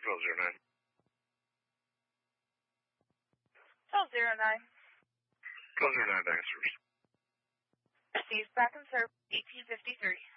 1209. 1209. 1209, back in service. Received back in service, 1853.